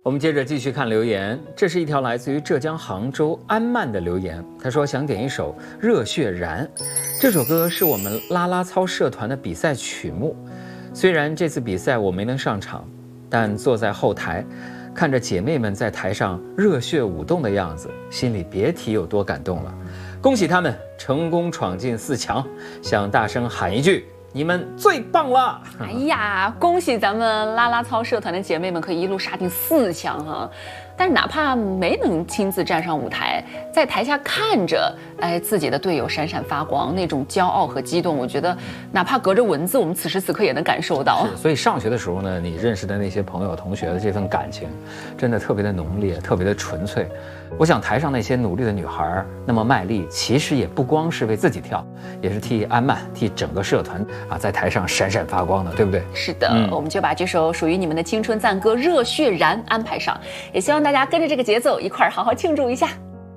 我们接着继续看留言，这是一条来自于浙江杭州安曼的留言。他说想点一首《热血燃》，这首歌是我们啦啦操社团的比赛曲目。虽然这次比赛我没能上场，但坐在后台，看着姐妹们在台上热血舞动的样子，心里别提有多感动了。恭喜他们成功闯进4强，想大声喊一句：你们最棒了！ 哎呀，恭喜咱们啦啦操社团的姐妹们可以一路杀进4强哈！但是哪怕没能亲自站上舞台，在台下看着，自己的队友闪闪发光，那种骄傲和激动，我觉得哪怕隔着文字，我们此时此刻也能感受到。 所以上学的时候呢，你认识的那些朋友、同学的这份感情，真的特别的浓烈，特别的纯粹。我想台上那些努力的女孩那么卖力，其实也不光是为自己跳，也是替安曼、替整个社团在台上闪闪发光的，对不对？ 是的，我们就把这首属于你们的青春赞歌《热血燃》安排上，也希望大家跟着这个节奏一块儿好好庆祝一下。